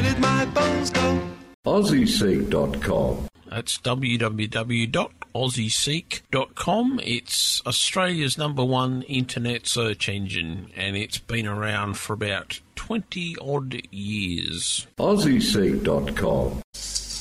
did my bones go? AussieSeek.com. That's www.aussieseek.com. It's Australia's #1 internet search engine, and it's been around for about 20-odd years. AussieSeek.com.